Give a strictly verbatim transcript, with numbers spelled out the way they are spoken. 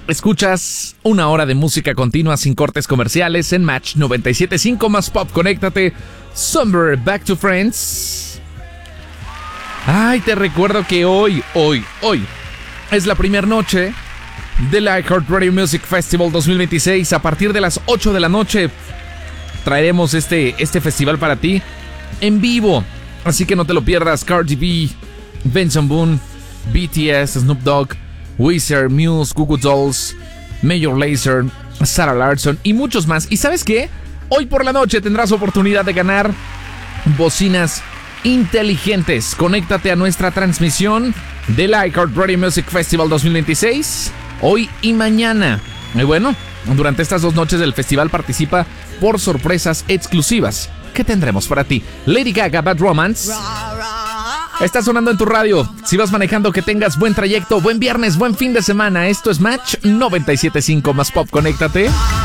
Escuchas una hora de música continua sin cortes comerciales en Match noventa y siete punto cinco más Pop. Conéctate. Summer Back to Friends. Ay, te recuerdo que hoy, hoy, hoy es la primera noche del iHeartRadio Music Festival dos mil veintiséis. A partir de las ocho de la noche traeremos este, este festival para ti en vivo. Así que no te lo pierdas. Cardi B, Benson Boone, B T S, Snoop Dogg, Weezer, Muse, Goo Goo Dolls, Major Lazer, Sarah Larsson y muchos más. ¿Y sabes qué? Hoy por la noche tendrás oportunidad de ganar bocinas inteligentes. Conéctate a nuestra transmisión del iHeartRadio Music Festival dos mil veintiséis hoy y mañana. Y bueno, durante estas dos noches del festival participa por sorpresas exclusivas que tendremos para ti. Lady Gaga, Bad Romance está sonando en tu radio. Si vas manejando, que tengas buen trayecto, buen viernes, buen fin de semana. Esto es Match noventa y siete punto cinco más Pop. Conéctate.